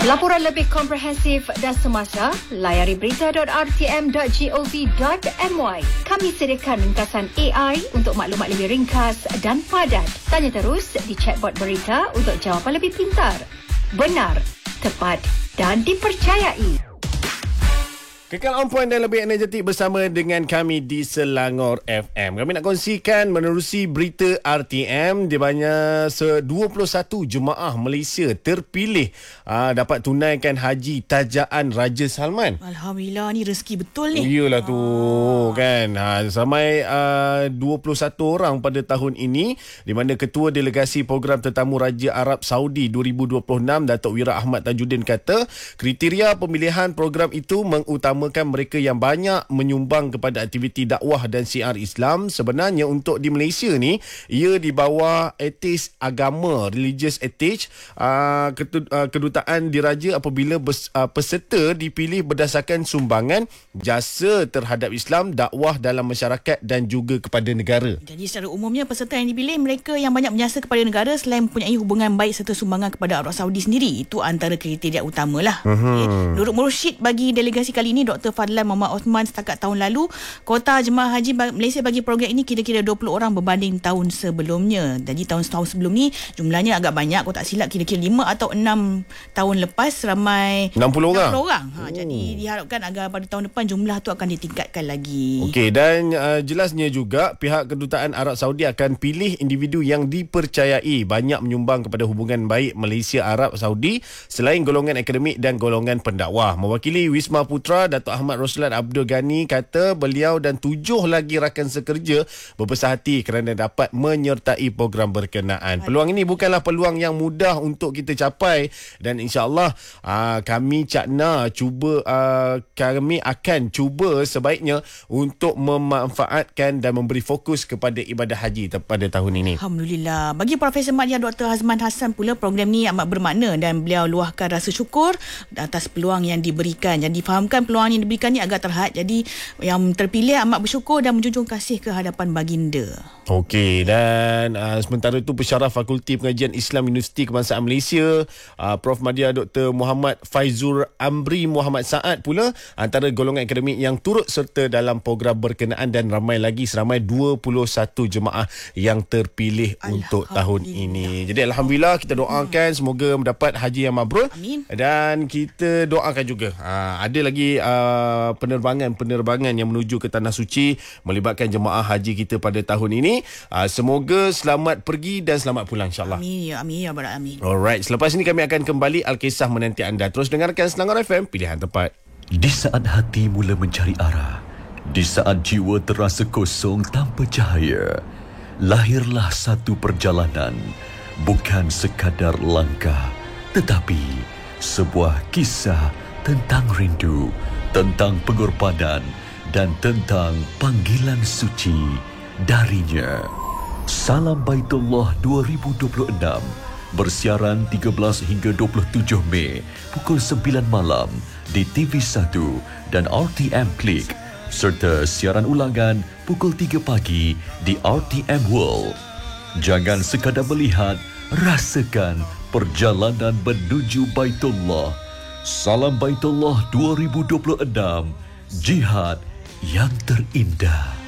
Laporan lebih komprehensif dan semasa, layari berita.rtm.gov.my. Kami sediakan ringkasan AI untuk maklumat lebih ringkas dan padat. Tanya terus di chatbot berita untuk jawapan lebih pintar, benar, tepat dan dipercayai. Kekal on point dan lebih energetik bersama dengan kami di Selangor FM. Kami nak kongsikan menerusi berita RTM di mana 21 jemaah Malaysia terpilih dapat tunaikan haji tajaan Raja Salman. Alhamdulillah, ni rezeki betul ni. Iyalah tu kan. Sampai 21 orang pada tahun ini, di mana Ketua Delegasi Program Tetamu Raja Arab Saudi 2026 Datuk Wira Ahmad Tajuddin kata kriteria pemilihan program itu mengutamakan mereka yang banyak menyumbang kepada aktiviti dakwah dan syiar Islam. Sebenarnya untuk di Malaysia ni, ia di bawah etis agama, religious ethics. Kedutaan diraja apabila peserta dipilih berdasarkan sumbangan jasa terhadap Islam, dakwah dalam masyarakat dan juga kepada negara. Jadi secara umumnya peserta yang dipilih mereka yang banyak berjasa kepada negara selain mempunyai hubungan baik serta sumbangan kepada Arab Saudi sendiri. Itu antara kriteria utamalah. Nurul Mursyid bagi delegasi kali ini, Dr. Fadlan Muhammad Osman, setakat tahun lalu kuota jemaah haji Malaysia bagi program ini kira-kira 20 orang berbanding tahun sebelumnya. Jadi tahun-tahun sebelum ni jumlahnya agak banyak, kalau tak silap kira-kira 5 atau 6 tahun lepas ramai 60 orang. Jadi diharapkan agar pada tahun depan jumlah tu akan ditingkatkan lagi. Okey, dan jelasnya juga pihak Kedutaan Arab Saudi akan pilih individu yang dipercayai banyak menyumbang kepada hubungan baik Malaysia Arab Saudi selain golongan akademik dan golongan pendakwah. Mewakili Wisma Putra, Datuk Ahmad Roslan Abdul Ghani kata beliau dan 7 lagi rakan sekerja berbesar hati kerana dapat menyertai program berkenaan. Peluang ini bukanlah peluang yang mudah untuk kita capai dan insya-Allah kami kami akan cuba sebaiknya untuk memanfaatkan dan memberi fokus kepada ibadah haji pada tahun ini. Alhamdulillah. Bagi Profesor Madya Dr. Hazman Hassan pula, program ni amat bermakna dan beliau luahkan rasa syukur atas peluang yang diberikan. Jadi fahamkan peluang yang diberikan ni agak terhad. Jadi yang terpilih amat bersyukur dan menjunjung kasih ke hadapan baginda. Okey, dan sementara itu Pensyarah Fakulti Pengajian Islam Universiti Kebangsaan Malaysia, Prof. Madya Dr. Muhammad Faizur Amri Muhammad Saad pula antara golongan akademik yang turut serta dalam program berkenaan dan ramai lagi seramai 21 jemaah yang terpilih untuk tahun ini. Jadi alhamdulillah, kita doakan semoga mendapat haji yang mabrur. Amin. Dan kita doakan juga ada lagi penerbangan yang menuju ke Tanah Suci melibatkan jemaah haji kita pada tahun ini. Semoga selamat pergi dan selamat pulang insya-Allah. Amin ya rabbal alamin. Alright, selepas ini kami akan kembali Alkisah menanti anda. Terus dengarkan Selangor FM, pilihan tepat. Di saat hati mula mencari arah, di saat jiwa terasa kosong tanpa cahaya, lahirlah satu perjalanan, bukan sekadar langkah, tetapi sebuah kisah tentang rindu, tentang pengorbanan dan tentang panggilan suci darinya. Salam Baitullah 2026 bersiaran 13 hingga 27 Mei pukul 9 malam di TV1 dan RTM Klik serta siaran ulangan pukul 3 pagi di RTM World. Jangan sekadar melihat, rasakan perjalanan menuju Baitullah. Salam Baitullah 2026, jihad yang terindah.